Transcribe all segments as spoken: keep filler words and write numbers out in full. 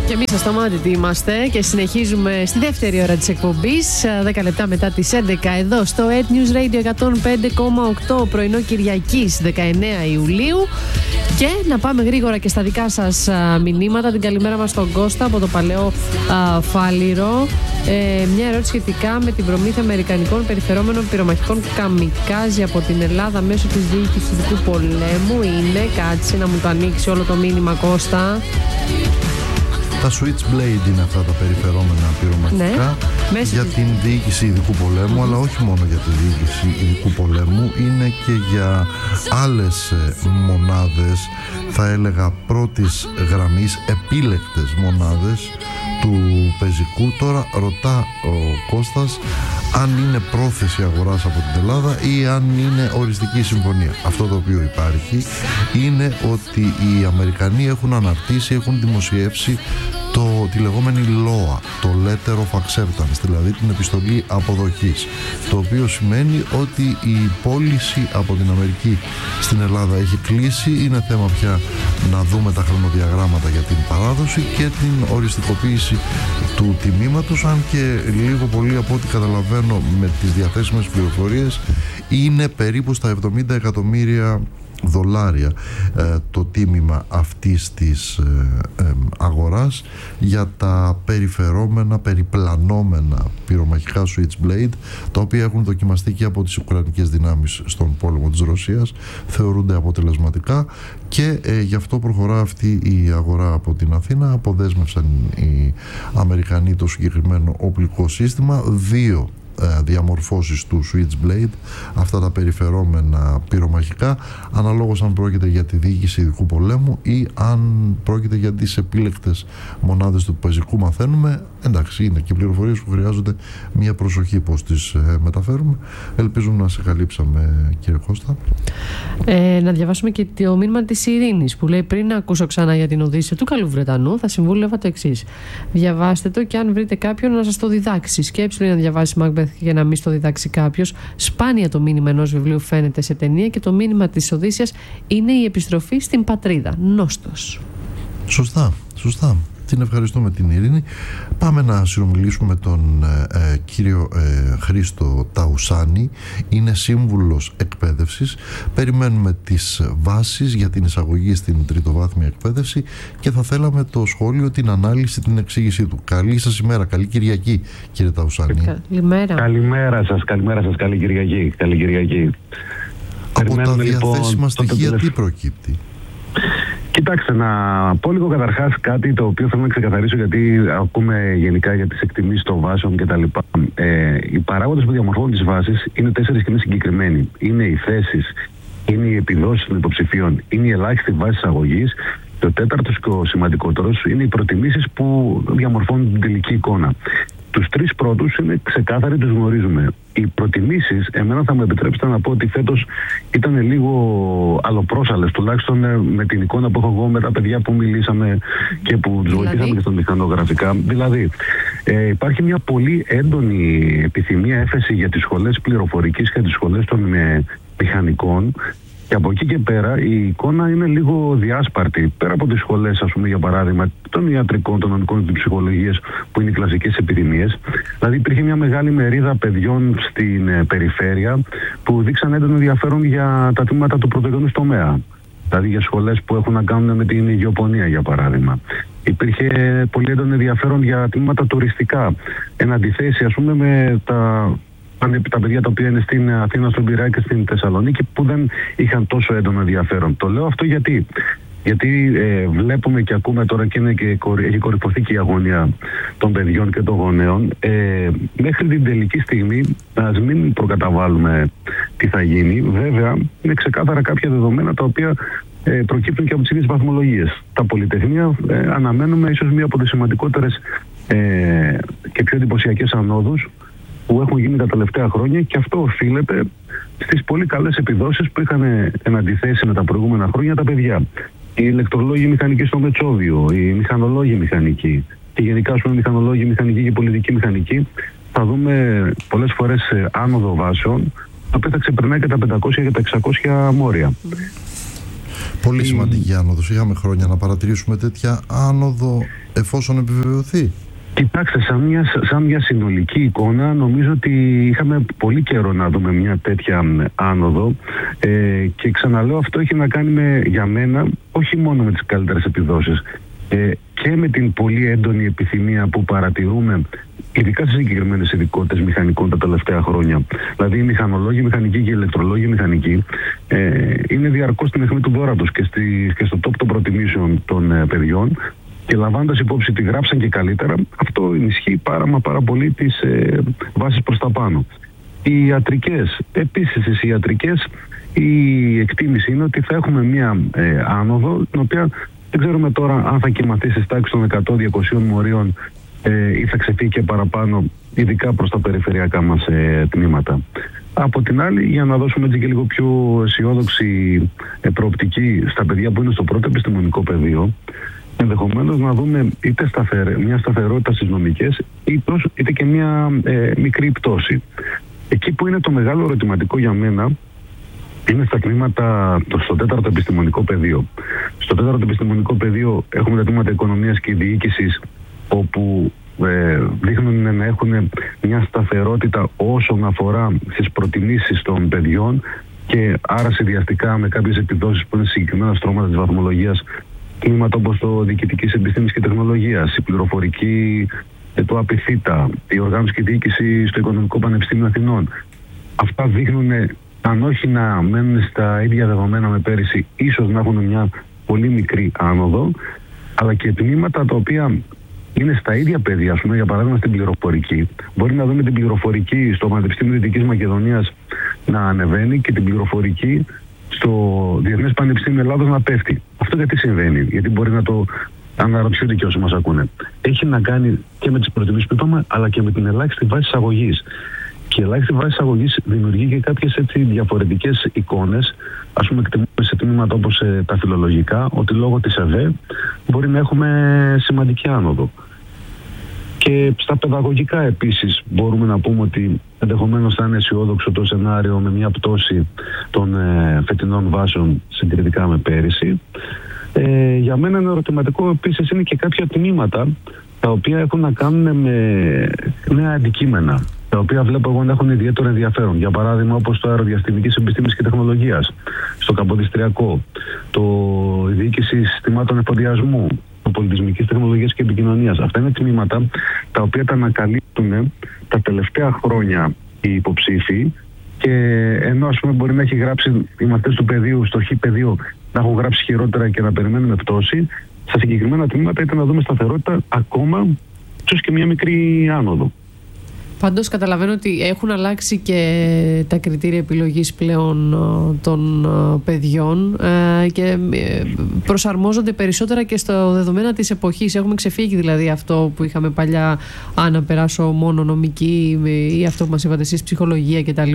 Και εμείς ασταμάτητοι είμαστε και συνεχίζουμε στη δεύτερη ώρα της εκπομπής, δέκα λεπτά μετά τις έντεκα, εδώ στο Ed News Radio εκατόν πέντε κόμμα οκτώ, πρωινό Κυριακής δεκαεννέα Ιουλίου. Και να πάμε γρήγορα και στα δικά σας μηνύματα. Την καλημέρα μας στον Κώστα από το Παλαιό α, Φάληρο. Ε, μια ερώτηση σχετικά με την προμήθεια αμερικανικών περιφερόμενων πυρομαχικών καμικάζι από την Ελλάδα μέσω της διοίκησης ειδικού πολέμου είναι, κάτσε να μου το ανοίξει όλο το μήνυμα, Κώστα. Τα Switchblade είναι αυτά τα περιφερόμενα πυρομαχικά, ναι, για της... την διοίκηση ειδικού πολέμου, mm-hmm. αλλά όχι μόνο για τη διοίκηση ειδικού πολέμου, είναι και για άλλες μονάδες, θα έλεγα πρώτης γραμμής, επίλεκτες μονάδες του πεζικού. Τώρα ρωτά ο Κώστας αν είναι πρόθεση αγοράς από την Ελλάδα ή αν είναι οριστική συμφωνία. Αυτό το οποίο υπάρχει είναι ότι οι Αμερικανοί έχουν αναρτήσει, έχουν δημοσιεύσει το, τη λεγόμενη λόα, το Letter of Acceptance, δηλαδή την επιστολή αποδοχής, το οποίο σημαίνει ότι η πώληση από την Αμερική στην Ελλάδα έχει κλείσει. Είναι θέμα πια να δούμε τα χρονοδιαγράμματα για την παράδοση και την οριστικοποίηση του τιμήματος, αν και λίγο πολύ από ό,τι καταλαβαίνω με τις διαθέσιμες πληροφορίες είναι περίπου στα εβδομήντα εκατομμύρια δολάρια ε, το τίμημα αυτής της ε, ε, αγοράς για τα περιφερόμενα, περιπλανόμενα πυρομαχικά Switchblade, τα οποία έχουν δοκιμαστεί και από τις ουκρανικές δυνάμεις στον πόλεμο της Ρωσίας, θεωρούνται αποτελεσματικά και ε, γι' αυτό προχωρά αυτή η αγορά από την Αθήνα. Αποδέσμευσαν οι Αμερικανοί το συγκεκριμένο οπλικό σύστημα, δύο διαμορφώσεις του Switchblade, αυτά τα περιφερόμενα πυρομαχικά, αναλόγως αν πρόκειται για τη διοίκηση ειδικού πολέμου ή αν πρόκειται για τις επίλεκτες μονάδες του πεζικού. Μαθαίνουμε, εντάξει, είναι και πληροφορίες που χρειάζονται μια προσοχή πώς τις ε, μεταφέρουμε. Ελπίζουμε να σε καλύψαμε, κύριε Κώστα. Ε, να διαβάσουμε και το μήνυμα της Ειρήνης που λέει: πριν να ακούσω ξανά για την Οδύσσεια του καλού Βρετανού, θα συμβούλευα το εξής. Διαβάστε το και αν βρείτε κάποιον να σας το διδάξει. Σκέψτε να διαβάσει Macbeth για να μην στο διδάξει κάποιος. Σπάνια το μήνυμα ενός βιβλίου φαίνεται σε ταινία και το μήνυμα της Οδύσσειας είναι η επιστροφή στην πατρίδα. Νόστος. Σωστά, σωστά. Την ευχαριστούμε την Ειρήνη. Πάμε να συνομιλήσουμε με τον ε, κύριο ε, Χρήστο Ταουσάνη. Είναι σύμβουλος εκπαίδευσης. Περιμένουμε τις βάσεις για την εισαγωγή στην τριτοβάθμια εκπαίδευση και θα θέλαμε το σχόλιο, την ανάλυση, την εξήγησή του. Καλή σας ημέρα, καλή Κυριακή, κύριε Ταουσάνη. Καλημέρα. Καλημέρα σας, καλημέρα σας, καλή Κυριακή. Καλή Κυριακή. Από τα διαθέσιμα λοιπόν στοιχεία τι προκύπτει? Κοιτάξτε, να πω λίγο καταρχάς κάτι το οποίο θέλω να ξεκαθαρίσω, γιατί ακούμε γενικά για τις εκτιμήσεις των βάσεων κτλ. Ε, οι παράγοντες που διαμορφώνουν τις βάσεις είναι τέσσερις και είναι συγκεκριμένοι. Είναι οι θέσεις, είναι οι επιδόσεις των υποψηφίων, είναι η ελάχιστη βάση εισαγωγής και ο τέταρτος και ο σημαντικότερος είναι οι προτιμήσεις που διαμορφώνουν την τελική εικόνα. Τους τρεις πρώτους είναι ξεκάθαροι, τους γνωρίζουμε. Οι προτιμήσεις, εμένα θα μου επιτρέψετε να πω ότι φέτος ήταν λίγο αλλοπρόσαλες, τουλάχιστον με την εικόνα που έχω εγώ με τα παιδιά που μιλήσαμε και που τους δηλαδή βοηθήσαμε και στα μηχανογραφικά. Δηλαδή, ε, υπάρχει μια πολύ έντονη επιθυμία, έφεση για τις σχολές πληροφορικής και τις σχολές των ε, μηχανικών. Και από εκεί και πέρα η εικόνα είναι λίγο διάσπαρτη. Πέρα από τις σχολές, ας πούμε, για παράδειγμα, των ιατρικών, των νομικών και της ψυχολογίας, που είναι οι κλασικές επιθυμίες. Δηλαδή, υπήρχε μια μεγάλη μερίδα παιδιών στην ε, περιφέρεια που δείξαν έντονο ενδιαφέρον για τα τμήματα του πρωτογενούς τομέα. Δηλαδή, για σχολές που έχουν να κάνουν με την υγειοπονία, για παράδειγμα. Υπήρχε πολύ έντονο ενδιαφέρον για τμήματα τουριστικά. Εν αντιθέσει, ας πούμε, με τα. τα παιδιά τα οποία είναι στην Αθήνα, στον Πειραιά και στην Θεσσαλονίκη, που δεν είχαν τόσο έντονο ενδιαφέρον. Το λέω αυτό γιατί, γιατί ε, βλέπουμε και ακούμε τώρα και, είναι και έχει κορυφωθεί και η αγωνία των παιδιών και των γονέων. Ε, μέχρι την τελική στιγμή, ας μην προκαταβάλουμε τι θα γίνει. Βέβαια, είναι ξεκάθαρα κάποια δεδομένα τα οποία ε, προκύπτουν και από τις ίδιες βαθμολογίες. Τα πολυτεχνία ε, αναμένουμε ίσως μία από τις σημαντικότερες ε, και πιο εντυπωσιακές ανόδους που έχουν γίνει τα τελευταία χρόνια, και αυτό οφείλεται στις πολύ καλές επιδόσεις που είχαν εν αντιθέσει με τα προηγούμενα χρόνια τα παιδιά. Οι ηλεκτρολόγοι μηχανικοί στο Μετσόβιο, οι μηχανολόγοι μηχανικοί και γενικά, ας πούμε, οι μηχανολόγοι μηχανικοί και πολιτικοί μηχανικοί, θα δούμε πολλές φορές άνοδο βάσεων, τα οποία θα ξεπερνάει και τα πεντακόσια και τα εξακόσια μόρια. Πολύ σημαντική άνοδος. Είχαμε χρόνια να παρατηρήσουμε τέτοια άνοδο εφόσον επιβεβαιωθεί? Κοιτάξτε, σαν μια, σαν μια συνολική εικόνα, νομίζω ότι είχαμε πολύ καιρό να δούμε μια τέτοια άνοδο ε, και ξαναλέω, αυτό έχει να κάνει με, για μένα, όχι μόνο με τις καλύτερες επιδόσεις ε, και με την πολύ έντονη επιθυμία που παρατηρούμε, ειδικά σε συγκεκριμένες ειδικότητες μηχανικών τα τελευταία χρόνια. Δηλαδή οι μηχανολόγοι, μηχανικοί και οι ηλεκτρολόγοι μηχανικοί ε, είναι διαρκώς στην αιχμή του δώρα τους και, στη, και στο top των προτιμήσεων των ε, παιδιών. Και λαμβάνοντας υπόψη ότι γράψαν και καλύτερα, αυτό ενισχύει πάρα μα πάρα πολύ τις ε, βάσεις προς τα πάνω. Οι ιατρικές, επίσης στις ιατρικές, η εκτίμηση είναι ότι θα έχουμε μια ε, άνοδο, την οποία δεν ξέρουμε τώρα αν θα κυματίσει στις τάξεις των εκατό με διακόσια μορίων ε, ή θα ξεφύγει και παραπάνω, ειδικά προς τα περιφερειακά μας ε, τμήματα. Από την άλλη, για να δώσουμε έτσι και λίγο πιο αισιόδοξη ε, προοπτική στα παιδιά που είναι στο πρώτο επιστημονικό πεδίο, ενδεχομένως να δούμε είτε σταθερ, μια σταθερότητα στις νομικές, είτε και μια ε, μικρή πτώση. Εκεί που είναι το μεγάλο ερωτηματικό για μένα είναι στα τμήματα, στο τέταρτο επιστημονικό πεδίο. Στο τέταρτο επιστημονικό πεδίο έχουμε τα τμήματα οικονομίας και διοίκησης, όπου ε, δείχνουν να έχουν μια σταθερότητα όσον αφορά στις προτιμήσεις των παιδιών και άρα συνδυαστικά με κάποιες επιδόσεις που είναι συγκεκριμένα στρώματα της βαθμολογίας, τμήματα όπως το διοικητικής επιστήμης και τεχνολογίας, η πληροφορική, το ΑΠΙΘΙΤΑ, η οργάνωση και διοίκηση στο Οικονομικό Πανεπιστήμιο Αθηνών. Αυτά δείχνουν, αν όχι να μένουν στα ίδια δεδομένα με πέρυσι, ίσως να έχουν μια πολύ μικρή άνοδο, αλλά και τμήματα τα οποία είναι στα ίδια πεδία, ας πούμε, για παράδειγμα στην πληροφορική. Μπορεί να δούμε την πληροφορική στο Πανεπιστήμιο Δυτικής Μακεδονίας να ανεβαίνει και την πληροφορική στο Διεθνές Πανεπιστήμιο Ελλάδος να πέφτει. Αυτό γιατί συμβαίνει? Γιατί μπορεί να το αναρωτιούνται και όσοι μας ακούνε. Έχει να κάνει και με τις προτιμήσεις που είπαμε, αλλά και με την ελάχιστη βάση αγωγής. Και η ελάχιστη βάση αγωγής δημιουργεί και κάποιες έτσι διαφορετικές εικόνες. Ας πούμε, εκτιμούμε σε τμήματα όπως ε, τα φιλολογικά, ότι λόγω της ΕΒΕ μπορεί να έχουμε σημαντική άνοδο. Και στα παιδαγωγικά επίσης μπορούμε να πούμε ότι ενδεχομένως θα είναι αισιόδοξο το σενάριο με μια πτώση των ε, φετινών βάσεων συγκριτικά με πέρυσι. Ε, για μένα ένα ερωτηματικό επίσης είναι και κάποια τμήματα τα οποία έχουν να κάνουν με νέα αντικείμενα, τα οποία βλέπω εγώ να έχουν ιδιαίτερο ενδιαφέρον. Για παράδειγμα, όπως το αεροδιαστημικής επιστήμης και τεχνολογίας, στο Καποδιστριακό, το η διοίκηση συστημάτων εφοδιασμού, πολιτισμικής τεχνολογίας και επικοινωνίας. Αυτά είναι τμήματα τα οποία τα ανακαλύπτουν τα τελευταία χρόνια οι υποψήφοι, και ενώ ας πούμε μπορεί να έχει γράψει οι μαθητές του πεδίου στο χ πεδίο να έχουν γράψει χειρότερα και να περιμένουμε πτώση, στα συγκεκριμένα τμήματα ήταν να δούμε σταθερότητα, ακόμα ίσως και μια μικρή άνοδο. Πάντως καταλαβαίνω ότι έχουν αλλάξει και τα κριτήρια επιλογής πλέον των παιδιών και προσαρμόζονται περισσότερα και στο δεδομένα της εποχής. Έχουμε ξεφύγει δηλαδή αυτό που είχαμε παλιά, αν να περάσω μόνο νομική ή αυτό που μας είπατε εσείς, ψυχολογία κτλ.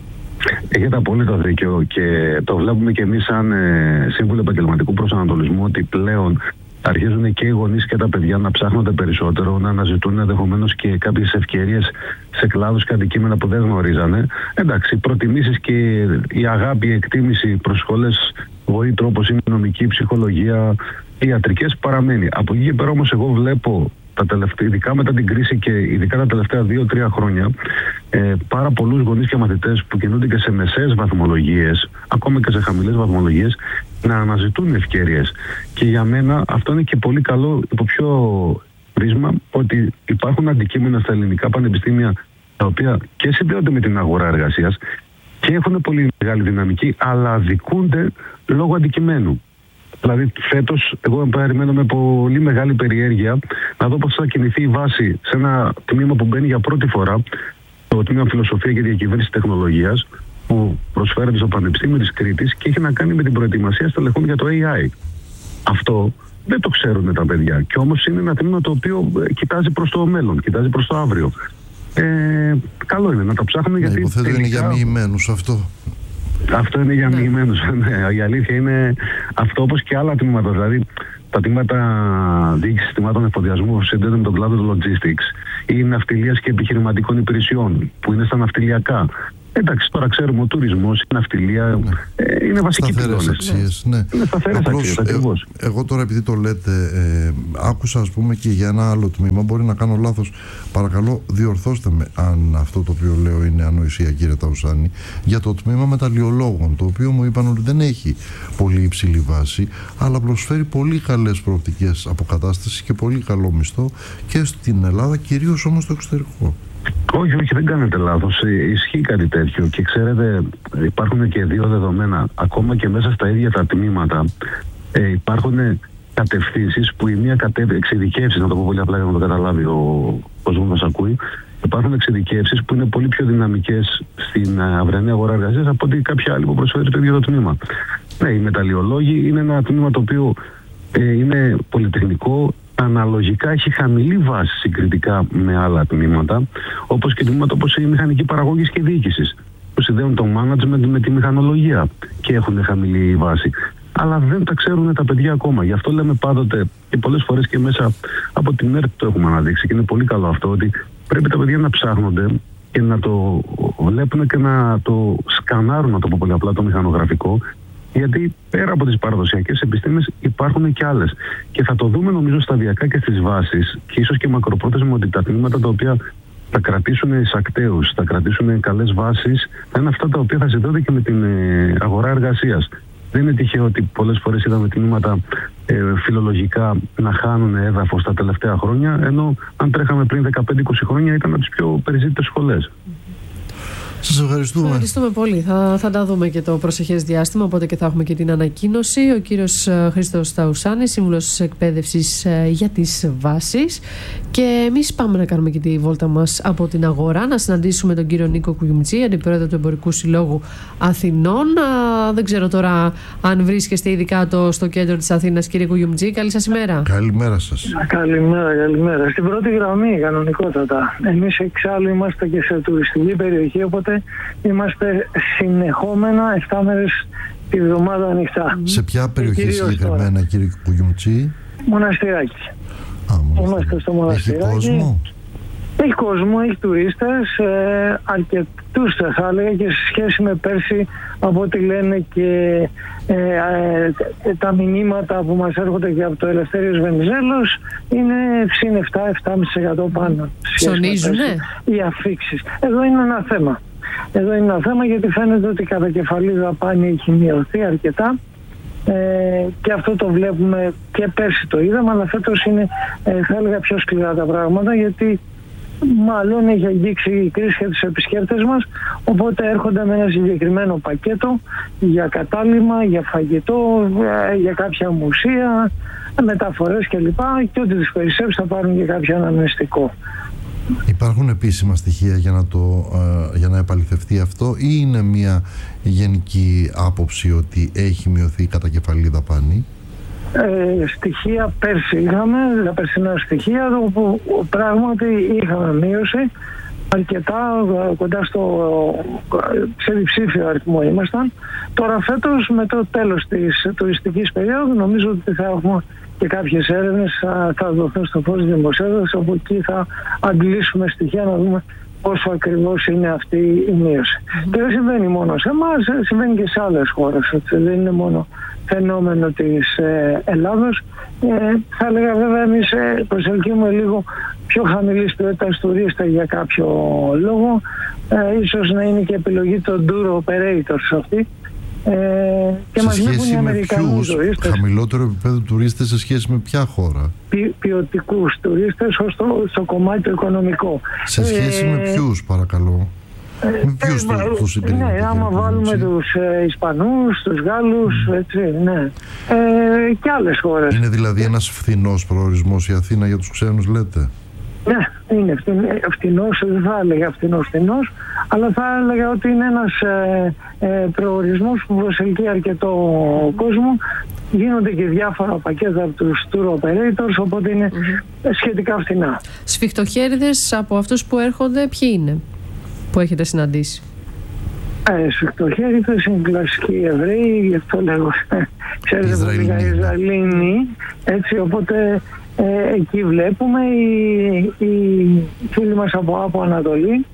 Έχετε απόλυτο δίκιο και το βλέπουμε και εμείς σαν σύμβουλο επαγγελματικού προσανατολισμού, ότι πλέον αρχίζουν και οι γονείς και τα παιδιά να ψάχνονται περισσότερο, να αναζητούν ενδεχομένως και κάποιες ευκαιρίες σε κλάδους και αντικείμενα που δεν γνωρίζανε. Εντάξει, οι προτιμήσεις και η αγάπη, η εκτίμηση προς σχολές βοήθειου όπως είναι η νομική, η ψυχολογία, οι ιατρικές παραμένει. Από εκεί και πέρα όμως εγώ βλέπω, τα τελευταία, ειδικά μετά την κρίση και ειδικά τα τελευταία δύο τρία χρόνια, ε, πάρα πολλούς γονείς και μαθητές που κινούνται και σε μεσαίες βαθμολογίες, ακόμα και σε χαμηλές βαθμολογίες, να αναζητούν ευκαιρίες. Και για μένα αυτό είναι και πολύ καλό υπό ποιο πρίσμα, ότι υπάρχουν αντικείμενα στα ελληνικά πανεπιστήμια τα οποία και συνδέονται με την αγορά εργασίας και έχουν πολύ μεγάλη δυναμική, αλλά αδικούνται λόγω αντικειμένου. Δηλαδή φέτος εγώ περιμένω με πολύ μεγάλη περιέργεια να δω πώς θα κινηθεί η βάση σε ένα τμήμα που μπαίνει για πρώτη φορά, το τμήμα Φιλοσοφία και Διακυβέρνηση Τεχνολογίας, που προσφέρεται στο Πανεπιστήμιο της Κρήτης και έχει να κάνει με την προετοιμασία στελεχών για το έι άι. Αυτό δεν το ξέρουν τα παιδιά, και όμως είναι ένα τμήμα το οποίο κοιτάζει προς το μέλλον, κοιτάζει προς το αύριο. Ε, καλό είναι να τα ψάχνουμε, ναι, γιατί υποθέτω τελικά... είναι για μοιημένους αυτό. Αυτό είναι για μοιημένους. Ναι, η αλήθεια είναι αυτό, όπως και άλλα τμήματα. Δηλαδή, τα τμήματα διοίκησης συστημάτων εφοδιασμού που συνδέονται με τον κλάδο του logistics ή ναυτιλίας και επιχειρηματικών υπηρεσιών, που είναι στα ναυτιλιακά. Εντάξει, τώρα ξέρουμε ο τουρισμός, η ναυτιλία, ναι. ε, είναι βασικοί πυλώνες. Αξίες, ναι. Είναι σταθερές αξίες, ακριβώς. Ε, εγώ τώρα, επειδή το λέτε, ε, άκουσα ας πούμε και για ένα άλλο τμήμα, μπορεί να κάνω λάθος, παρακαλώ διορθώστε με αν αυτό το οποίο λέω είναι ανοησία, κύριε Ταουσάνη, για το τμήμα μεταλλιολόγων, το οποίο μου είπαν ότι δεν έχει πολύ υψηλή βάση, αλλά προσφέρει πολύ καλές προοπτικές αποκατάστασης και πολύ καλό μισθό και στην Ελλάδα, κυρίως όμως στο εξωτερικό. Όχι, όχι, δεν κάνετε λάθος. Ισχύει κάτι τέτοιο και ξέρετε, υπάρχουν και δύο δεδομένα. Ακόμα και μέσα στα ίδια τα τμήματα ε, υπάρχουν κατευθύνσεις που η μία κατεύθυνση, εξειδικεύσεις, να το πω πολύ απλά για να το καταλάβει ο κόσμος μας ακούει, υπάρχουν εξειδικεύσεις που είναι πολύ πιο δυναμικές στην αυριανή αγορά εργασίας από ότι κάποια άλλη που προσφέρει το ίδιο το τμήμα. Ναι, οι μεταλλιολόγοι είναι ένα τμήμα το οποίο ε, είναι πολυτεχνικό, αναλογικά έχει χαμηλή βάση συγκριτικά με άλλα τμήματα, όπως και τμήματα όπως η μηχανική παραγωγής και διοίκησης, που συνδέουν το management με τη μηχανολογία και έχουν χαμηλή βάση. Αλλά δεν τα ξέρουν τα παιδιά ακόμα. Γι' αυτό λέμε πάντοτε και πολλές φορές και μέσα από την ΕΡΤ το έχουμε αναδείξει και είναι πολύ καλό αυτό, ότι πρέπει τα παιδιά να ψάχνονται και να το βλέπουν και να το σκανάρουν, να το πω πολύ απλά, το μηχανογραφικό. Γιατί πέρα από τις παραδοσιακές επιστήμες υπάρχουν και άλλες. Και θα το δούμε νομίζω σταδιακά και στις βάσεις και ίσως και μακροπρόθεσμα, ότι τα τμήματα τα οποία θα κρατήσουν εισακτέους, θα κρατήσουν καλές βάσεις, θα είναι αυτά τα οποία θα συνδέονται και με την αγορά εργασίας. Δεν είναι τυχαίο ότι πολλές φορές είδαμε τμήματα ε, φιλολογικά να χάνουν έδαφος τα τελευταία χρόνια, ενώ αν τρέχαμε πριν δεκαπέντε είκοσι χρόνια ήταν από τις πιο περιζήτητες σχολές. Σας ευχαριστούμε. Ευχαριστούμε πολύ. Θα, θα τα δούμε και το προσεχές διάστημα, οπότε και θα έχουμε και την ανακοίνωση. Ο κύριος Χρήστος Ταουσάνης, σύμβουλος εκπαίδευσης για τις βάσεις. Και εμείς πάμε να κάνουμε και τη βόλτα μας από την αγορά, να συναντήσουμε τον κύριο Νίκο Κουγιουμτζή, αντιπρόεδρο του Εμπορικού Συλλόγου Αθηνών. Α, δεν ξέρω τώρα αν βρίσκεστε ειδικά το, στο κέντρο της Αθήνας, κύριε Κουγιουμτζή. Καλή σας ημέρα. Καλημέρα σας. Καλημέρα, καλημέρα. Στην πρώτη γραμμή, κανονικότατα. Εμείς εξάλλου είμαστε και σε τουριστική περιοχή, οπότε είμαστε συνεχόμενα εφτά μέρες τη βδομάδα ανοιχτά. Σε ποια περιοχή συγκεκριμένα, κύριε Κουγιουμτζή? Μοναστηράκι. Α, Είμαστε στο Μοναστηράκι. Έχει κόσμο? Έχει κόσμο, έχει τουρίστες, ε, αρκετούς θα έλεγα, και σε σχέση με πέρσι, από ό,τι λένε και ε, ε, τα μηνύματα που μας έρχονται και από το Ελευθέριος Βενιζέλος, είναι συν επτά με επτά κόμμα πέντε τοις εκατό πάνω. Ψωνίζουνε Οι αφήξεις. Εδώ είναι ένα θέμα. Εδώ είναι ένα θέμα γιατί φαίνεται ότι η κατακεφαλή δαπάνη έχει μειωθεί αρκετά. Ε, και αυτό το βλέπουμε, και πέρσι το είδαμε, αλλά φέτος είναι ε, θα έλεγα πιο σκληρά τα πράγματα, γιατί μάλλον έχει αγγίξει η κρίση για τους επισκέπτες μας, οπότε έρχονται με ένα συγκεκριμένο πακέτο για κατάλημα, για φαγητό, ε, για κάποια μουσεία, μεταφορές κλπ. Και ό,τι τους περισσέψει θα πάρουν και κάποιο αναμνηστικό. Υπάρχουν επίσημα στοιχεία για να, το, ε, για να επαληθευτεί αυτό, ή είναι μια γενική άποψη ότι έχει μειωθεί η κατακεφαλή δαπάνη? Ε, στοιχεία πέρσι είχαμε, τα περσινά στοιχεία, όπου πράγματι είχαμε μείωση αρκετά, κοντά στο σε διψήφιο αριθμό ήμασταν. Τώρα φέτος, με το τέλος της τουριστικής περίοδου, νομίζω ότι θα έχουμε και κάποιες έρευνες θα, θα δοθούν στο φως της δημοσιότητας, όπου εκεί θα αντλήσουμε στοιχεία να δούμε πόσο ακριβώς είναι αυτή η μείωση. Mm-hmm. Και δεν συμβαίνει μόνο σε εμάς, συμβαίνει και σε άλλες χώρες. Έτσι. Δεν είναι μόνο φαινόμενο της ε, Ελλάδος. Ε, θα έλεγα βέβαια εμείς ε, προσελκύουμε λίγο πιο χαμηλής ποιότητας τουρίστα για κάποιο λόγο. Ε, ίσως να είναι και επιλογή των tour operators αυτή. Ε, και σε μας σχέση με ποιους? Χαμηλότερο επίπεδο τουρίστες σε σχέση με ποια χώρα? Ποι, ποιοτικούς τουρίστες ως το, στο κομμάτι το οικονομικό. Σε σχέση ε, με ποιους, παρακαλώ? Ε, με ποιους ε, το, το συγκρίνετε? Ναι, άμα βάλουμε τους ε, Ισπανούς, τους Γάλλους, mm. έτσι, ναι. Ε, και άλλες χώρες. Είναι δηλαδή ένας φθηνός προορισμός η Αθήνα για τους ξένους, λέτε? Ναι, είναι φθηνός, δεν θα έλεγα φθηνός φθηνός, αλλά θα έλεγα ότι είναι ένας ε, ε, προορισμός που προσελκύει αρκετό κόσμο. Γίνονται και διάφορα πακέτα από τους tour operators, οπότε είναι mm-hmm. σχετικά φθηνά. Σφιχτοχέριδες από αυτούς που έρχονται, ποιοι είναι που έχετε συναντήσει? Ε, σφιχτοχέριδες είναι κλασικοί Εβραίοι, γι' αυτό λέγω, ξέρετε που πήγα Ισραηλίνοι, έτσι, οπότε ε, εκεί βλέπουμε οι, οι φίλοι μας από, από Ανατολή,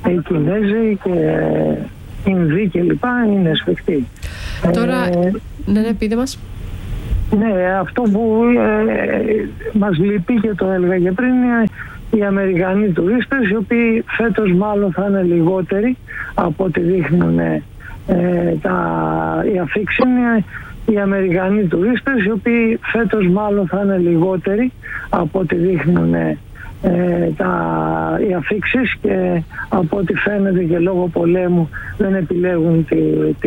οι Κινέζοι και οι Ινδοί και λοιπά είναι σφιχτοί. Τώρα, ε, ναι, ναι, πείτε μας. Ναι, αυτό που ε, μας λυπεί και το έλεγα και πριν είναι οι Αμερικανοί τουρίστες, οι οποίοι φέτος μάλλον θα είναι λιγότεροι από ό,τι δείχνουν ε, τα, οι αφήξεις. Είναι οι Αμερικανοί τουρίστες, οι οποίοι φέτος μάλλον θα είναι λιγότεροι από ό,τι δείχνουν ε, τα, οι αφήξεις, και από ό,τι φαίνεται και λόγω πολέμου δεν επιλέγουν τη, τη